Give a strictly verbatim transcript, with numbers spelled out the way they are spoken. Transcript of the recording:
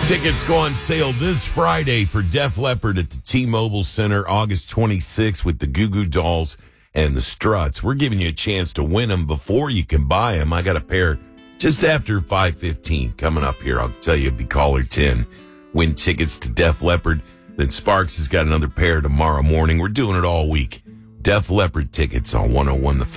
Tickets go on sale this Friday for Def Leppard at the T-Mobile Center, August twenty-sixth, with the Goo Goo Dolls and the Struts. We're giving you a chance to win them before you can buy them. I got a pair just after five fifteen coming up here. I'll tell you, be caller ten. Win tickets to Def Leppard. Then Sparks has got another pair tomorrow morning. We're doing it all week. Def Leppard tickets on one oh one The